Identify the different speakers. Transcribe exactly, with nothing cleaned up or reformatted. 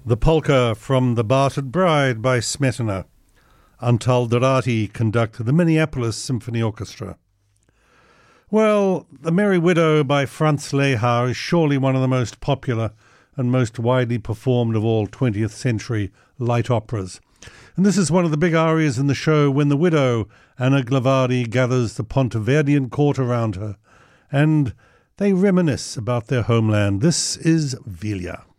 Speaker 1: The polka from The Bartered Bride by Smetana. Antal Dorati conduct the Minneapolis Symphony Orchestra. Well, The Merry Widow by Franz Lehár is surely one of the most popular and most widely performed of all twentieth century light operas. And this is one of the big arias in the show when the widow, Anna Glavardi, gathers the Ponteverdian court around her, and they reminisce about their homeland. This is Vilja.